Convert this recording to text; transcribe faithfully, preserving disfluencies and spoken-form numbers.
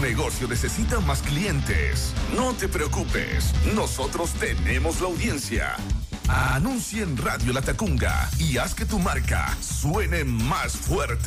negocio necesita más clientes. No te preocupes, nosotros tenemos la audiencia. Anuncia en Radio La Tacunga y haz que tu marca suene más fuerte.